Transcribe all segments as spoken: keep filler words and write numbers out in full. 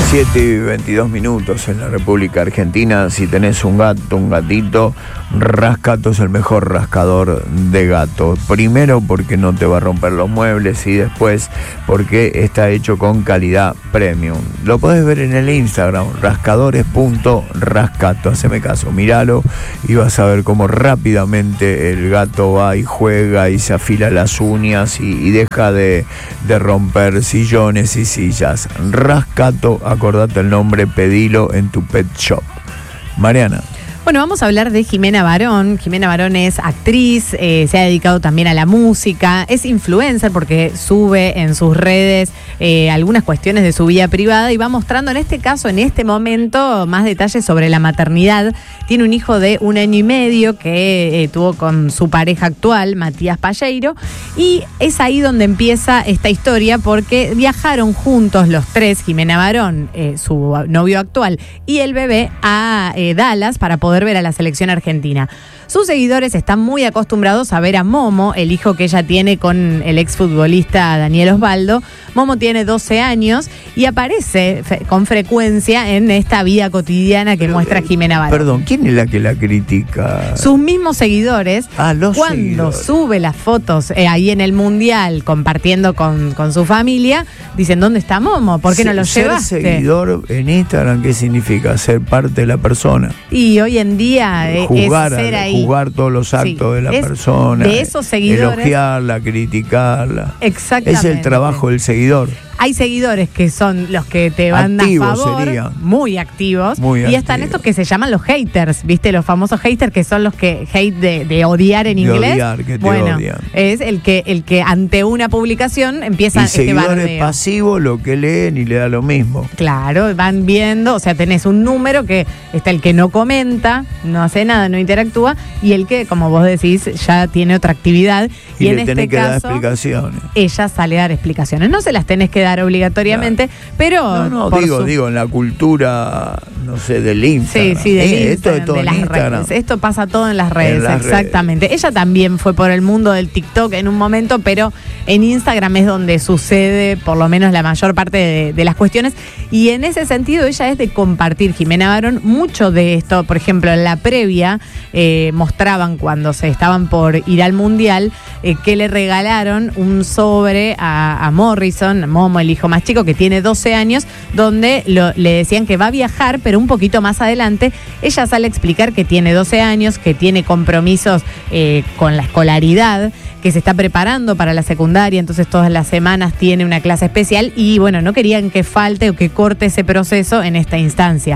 siete y veintidós minutos en la República Argentina. Si tenés un gato, un gatito, Rascato es el mejor rascador de gato. Primero porque no te va a romper los muebles y después porque está hecho con calidad premium. Lo podés ver en el Instagram, rascadores punto rascato. Haceme caso, míralo y vas a ver cómo rápidamente el gato va y juega y se afila las uñas y, y deja de, de romper sillones y sillas. Rascato, acordate el nombre, pedilo en tu pet shop. Mariana. Bueno, vamos a hablar de Jimena Barón. Jimena Barón es actriz, eh, se ha dedicado también a la música, es influencer porque sube en sus redes eh, algunas cuestiones de su vida privada y va mostrando en este caso, en este momento, más detalles sobre la maternidad. Tiene un hijo de un año y medio que eh, tuvo con su pareja actual, Matías Palleiro, y es ahí donde empieza esta historia porque viajaron juntos los tres, Jimena Barón, eh, su novio actual y el bebé, a eh, Dallas para poder poder ver a la selección argentina. Sus seguidores están muy acostumbrados a ver a Momo, el hijo que ella tiene con el exfutbolista Daniel Osvaldo. Momo tiene doce años y aparece fe- con frecuencia en esta vida cotidiana que Pero, muestra Jimena Barón. Perdón, ¿quién es la que la critica? Sus mismos seguidores, ah, los cuando seguidores. sube las fotos eh, ahí en el Mundial compartiendo con, con su familia, dicen, ¿dónde está Momo? ¿Por qué no lo ser llevaste? Ser seguidor en Instagram, ¿qué significa? Ser parte de la persona. Y hoy en día eh, jugar, es ser a, ahí. Jugar todos los actos Sí, de la es persona. de esos seguidores. Elogiarla, criticarla. Exactamente. Es el trabajo del seguidor. Hay seguidores que son los que te van Activos a favor, serían. muy activos, Muy y activos. están estos que se llaman los haters, ¿viste? Los famosos haters que son los que hate de, de odiar en De inglés. odiar, que te bueno, odian. es el que el que ante una publicación empieza Y este seguidores bardeo. pasivos, lo que leen y le da lo mismo. Claro, van viendo, o sea, tenés un número que está el que no comenta, no hace nada, no interactúa, y el que, como vos decís, ya tiene otra actividad. Y, Y, en le este tenés que caso, dar explicaciones. ella sale a dar explicaciones. No se las tenés que dar obligatoriamente, Claro. pero... No, no, por digo, su- digo, en la cultura, no sé, del Sí, Instagram. sí, del Eh, Esto es Instagram, todo de en las Instagram. redes. Esto pasa todo en las redes, En las exactamente. Ella también fue por el mundo del TikTok en un momento, pero en Instagram es donde sucede por lo menos la mayor parte de, de las cuestiones. Y en ese sentido ella es de compartir, Jimena Barón, mucho de esto. Por ejemplo, en la previa eh, mostraban cuando se estaban por ir al Mundial eh, que le regalaron un sobre a, a Morrison, Momo, el hijo más chico, que tiene doce años, donde lo- le decían que va a viajar, pero un poquito más adelante. Ella sale a explicar que tiene doce años, que tiene compromisos eh, con la escolaridad, que se está preparando para la secundaria, entonces todas las semanas tiene una clase especial y bueno, no querían que falte o que corte ese proceso en esta instancia.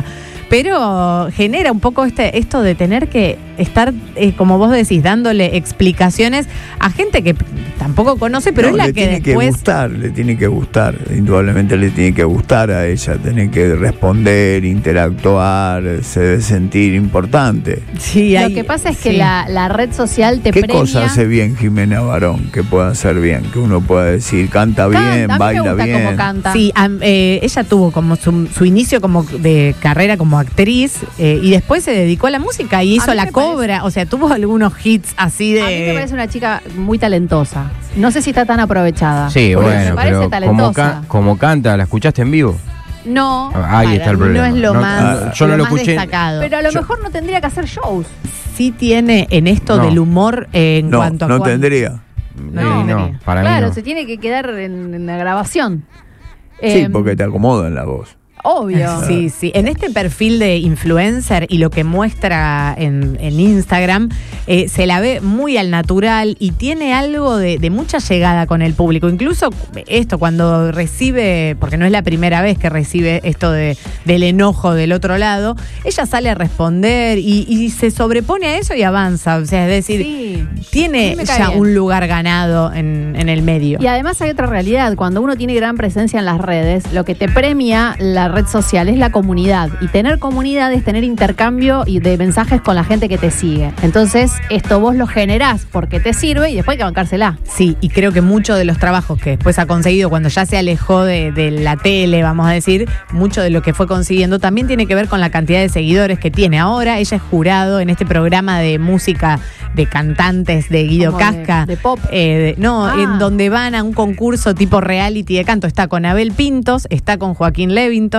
Pero genera un poco este esto de tener que estar, eh, como vos decís, dándole explicaciones a gente que tampoco conoce, pero No, es la le que tiene después... que gustar, le tiene que gustar, indudablemente le tiene que gustar a ella, tiene que responder, interactuar, se debe sentir importante. Sí, Lo hay- que pasa es que sí. la, la red social te ¿Qué premia. cosa hace bien Jimena Barón que pueda hacer bien? Que uno pueda decir, canta bien, Canta, a mí me baila gusta bien. cómo canta. Sí, am- eh, ella tuvo como su, su inicio como de carrera como actriz eh, y después se dedicó a la música y hizo mí La me Cobra, o sea, tuvo algunos hits así de... A mí me parece una chica muy talentosa. No sé si está tan aprovechada. Sí, Porque bueno, me parece pero como, talentosa. ca- como canta, ¿la escuchaste en vivo? No, Ahí Para está el mí problema. no es lo No, más, no, yo no lo lo más escuché. destacado. pero a lo Yo- mejor no tendría que hacer shows. Sí tiene en esto No. del humor eh, en No, cuanto a... no cuán- tendría. No, Sí, no. no, para claro, mí no. se tiene que quedar en, en la grabación. Sí, Eh, porque te acomodan la voz. Obvio. Sí, sí. En este perfil de influencer y lo que muestra en, en Instagram, eh, se la ve muy al natural y tiene algo de, de mucha llegada con el público. Incluso esto, cuando recibe, porque no es la primera vez que recibe esto de, del enojo del otro lado, ella sale a responder y, y se sobrepone a eso y avanza. O sea, es decir, Sí. A tiene mí me cae ya bien. un lugar ganado en, en el medio. Y además hay otra realidad. Cuando uno tiene gran presencia en las redes, lo que te premia la red social es la comunidad. Y tener comunidad es tener intercambio y de mensajes con la gente que te sigue. Entonces, esto vos lo generás porque te sirve y después hay que bancársela. Sí, y creo que muchos de los trabajos que después ha conseguido cuando ya se alejó de, de la tele, vamos a decir, mucho de lo que fue consiguiendo también tiene que ver con la cantidad de seguidores que tiene. Ahora ella es jurado en este programa de música de cantantes de Guido Como de- Casca. de pop. Eh, de- no, Ah. en donde van a un concurso tipo reality de canto. Está con Abel Pintos, está con Joaquín Levington,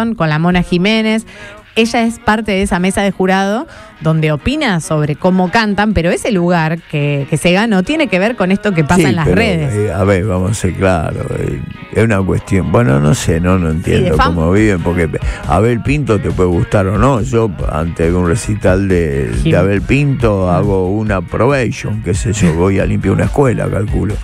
Morrison, con la Mona Jiménez. Ella es parte de esa mesa de jurado donde opina sobre cómo cantan, pero ese lugar que, que se ganó tiene que ver con esto que pasa Sí, en las pero, redes. eh, a ver, vamos a ser claros. eh, es una cuestión. Bueno, no sé, no, no entiendo de fam- cómo viven, porque Abel Pinto te puede gustar o no. Yo, ante un recital de, Jim. de Abel Pinto, hago una probation, qué sé yo, voy a limpiar una escuela, calculo.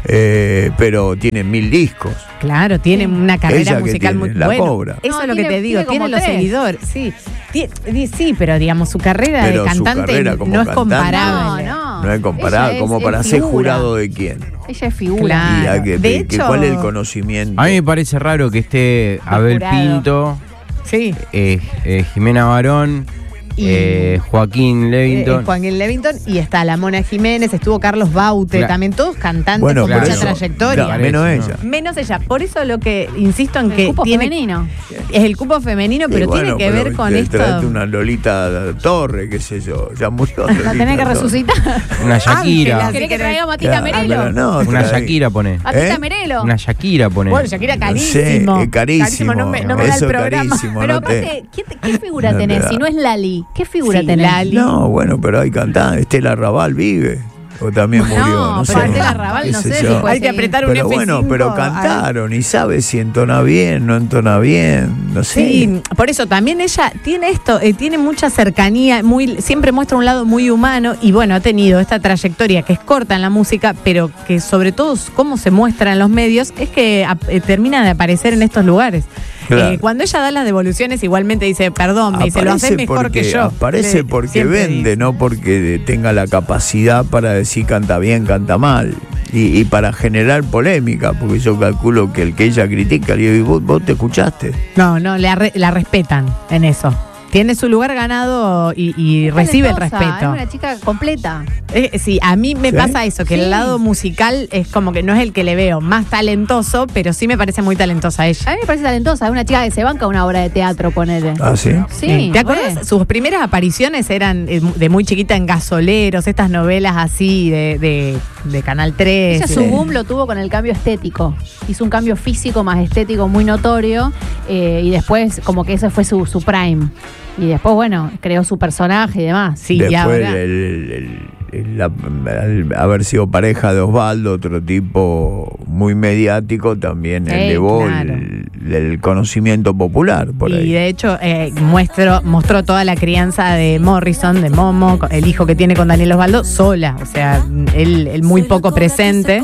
Eh, pero tiene mil discos. Claro, tiene una carrera Ella que musical tiene, muy la buena. cobra. Eso No, es lo que tiene- te digo, tiene tiene como los tres. seguidores, sí. Ti- di- Sí, pero digamos, su carrera Pero de su cantante carrera como no es cantante- comparable. No, no. No es comparable, Ella es- como es para ser figura. jurado de quién. Ella es figura. Claro. Y a que- de que- hecho- ¿Cuál es el conocimiento? A mí me parece raro que esté Abel jurado. Pinto, Sí. eh, eh, Jimena Barón, Y- eh, Joaquín Eh, Levington. Joaquín Levington y está la Mona Jiménez, estuvo Carlos Baute, Claro. también todos cantantes Bueno, con por mucha eso- trayectoria. No, menos Parece, ella. Menos ella. Por eso lo que insisto en El que cupo tiene femenino. es el cupo femenino, pero Y bueno, tiene que pero ver con te- esto. traete una Lolita Torre, qué sé yo. Ya murió. La Lolita tenés que Torre. resucitar. Una Shakira. Ángela, ¿Querés que querés. traigamos a Tita Claro, Merelo? pero no, Una trae- Shakira pone. ¿A Tita ¿Eh? Merelo? Una Shakira pone. Bueno, Shakira No sé, carísimo. es carísimo. no me, no me da Eso el programa. carísimo. Pero no te- aparte, ¿qué, te- qué figura No te tenés? da. Si no es Lali, ¿qué figura Sí, tenés? Lali. No, bueno, pero hay cantantes. Estela Raval vive. O también murió. No, No, sé. pero Estela Raval qué no sé sé yo. si puede Hay que seguir. apretar un Pero F cinco. bueno, pero cantaron y sabe si entona bien, no entona bien, no sé. Sí, por eso también ella tiene esto, eh, tiene mucha cercanía, muy, siempre muestra un lado muy humano y bueno, ha tenido esta trayectoria que es corta en la música, pero que sobre todo cómo se muestra en los medios es que ap- eh, termina de aparecer en estos lugares. Claro. Eh, cuando ella da las devoluciones igualmente dice, perdón, me dice, lo haces mejor porque, que yo. Aparece Le- porque siempre vende, dice. no porque tenga la capacidad para decir canta bien, canta mal. Y, y para generar polémica, porque yo calculo que el que ella critica, le digo, ¿y vos, vos te escuchaste? No, no, la, re- la respetan en eso. Tiene su lugar ganado y, y Es recibe el talentosa, respeto. Es una chica completa. Eh, sí, a mí me ¿Sí? pasa eso, que Sí. el lado musical es como que no es el que le veo más talentoso, pero sí me parece muy talentosa ella. A mí me parece talentosa. Es una chica que se banca una obra de teatro, ponele. ¿Ah, sí? Sí. Eh, ¿Te re. acuerdas? Sus primeras apariciones eran eh, de muy chiquita en Gasoleros, estas novelas así de, de, de Canal tres. Ella su boom lo tuvo con el cambio estético. Hizo un cambio físico más estético muy notorio eh, y después como que ese fue su, su prime. Y después, bueno, creó su personaje y demás. Sí, y Después ahora. el- el- el- la- al haber sido pareja de Osvaldo, otro tipo muy mediático, también Sí, elevó claro. el, el conocimiento popular por Y ahí. de hecho eh, muestro, mostró toda la crianza de Morrison, de Momo, el hijo que tiene con Daniel Osvaldo, sola. O sea, él, él muy poco presente.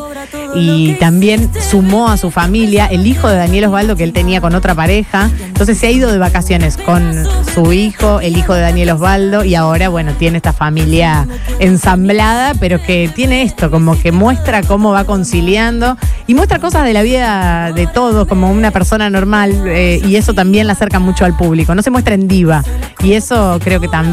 Y también sumó a su familia el hijo de Daniel Osvaldo que él tenía con otra pareja. Entonces se ha ido de vacaciones con su hijo, el hijo de Daniel Osvaldo, y ahora, bueno, tiene esta familia ensamblada, pero que tiene esto, como que muestra cómo va conciliando y muestra cosas de la vida de todos, como una persona normal, eh, y eso también la acerca mucho al público. No se muestra en diva, y eso creo que también